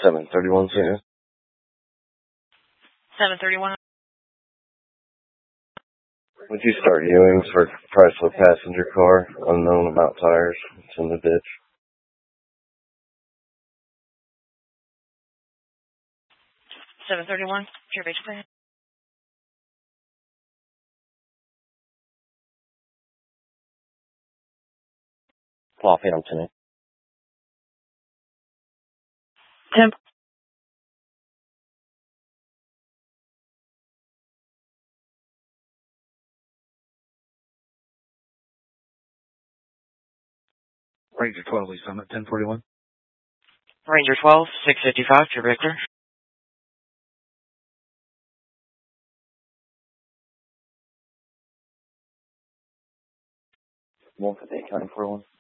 731 Senior. 731. Would you start Ewings for Chrysler passenger car, unknown about tires? It's in the ditch. 731. Your base plan. Lafayette, Lieutenant. 10. Ranger 12, Lee Summit, 1041. Ranger 12, 655. Your Victor. One for the 841.